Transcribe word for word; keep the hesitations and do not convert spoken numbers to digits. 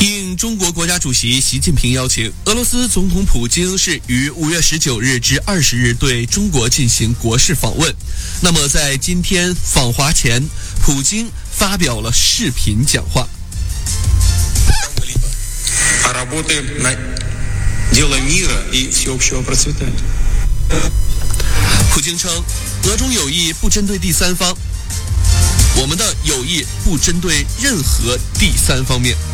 应中国国家主席习近平邀请，俄罗斯总统普京是于五月十九日至二十日对中国进行国事访问。那么在今天访华前，普京发表了视频讲话。普京称，俄中友谊不针对第三方，我们的友谊不针对任何第三方面。